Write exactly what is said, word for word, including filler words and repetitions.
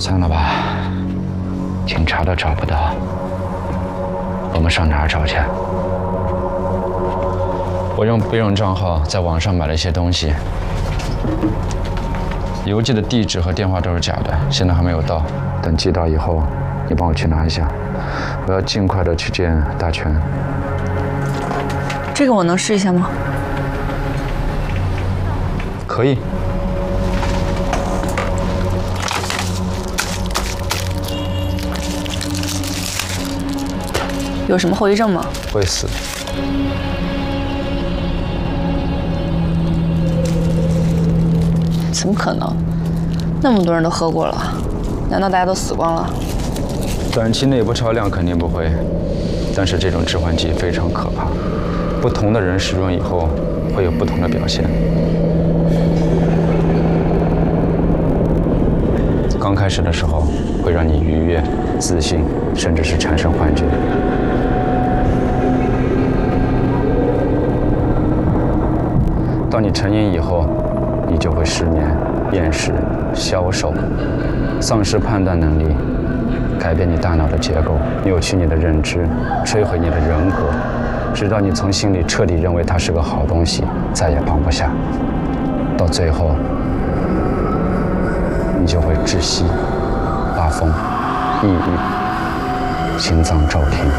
算了吧，警察都找不到，我们上哪儿找去？我用备用账号在网上买了一些东西，邮寄的地址和电话都是假的，现在还没有到。等寄到以后，你帮我去拿一下，我要尽快的去见大全。 这个我能试一下吗？ 可以。 有什么后遗症吗？ 会死。 怎么可能？那么多人都喝过了，难道大家都死光了？ 短期内不超量肯定不会，但是这种致幻剂非常可怕，不同的人使用以后会有不同的表现。刚开始的时候会让你愉悦、自信，甚至是产生幻觉。当你成瘾以后，你就会失眠、厌食、消瘦，丧失判断能力，改变你大脑的结构，扭曲你的认知，摧毁你的人格，直到你从心里彻底认为它是个好东西，再也放不下。到最后，你就会窒息、发疯、抑郁、心脏骤停。